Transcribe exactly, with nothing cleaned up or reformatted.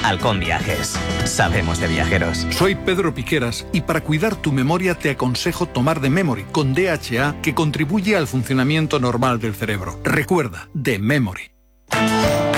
Halcón Viajes. Sabemos de viajeros. Soy Pedro Piqueras y para cuidar tu memoria te aconsejo tomar The Memory con D H A, que contribuye al funcionamiento normal del cerebro. Recuerda, The Memory.